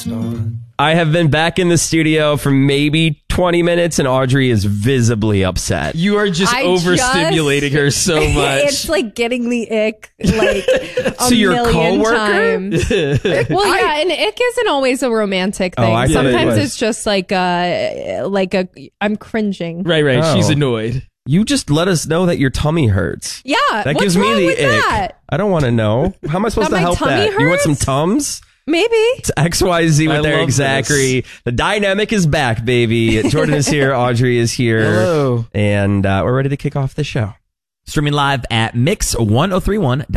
I have been back in the studio for maybe 20 minutes and Audrey is visibly upset. You are just overstimulating her so much. It's like getting the ick like a To your million coworker? times. Well, yeah, and ick isn't always a romantic thing. I thought it Sometimes was. it's just like I'm cringing. Right. Oh. She's annoyed. You just let us know that your tummy hurts. Yeah, That what's gives me wrong the with ick. that? I don't want to know. How am I supposed That to my help tummy that? You want some hurts? Tums? Maybe. It's XYZ I with Eric love this. Zachary. The dynamic is back, baby. Jordan is here. Audrey is here. Hello. And we're ready to kick off the show. Streaming live at Mix1031.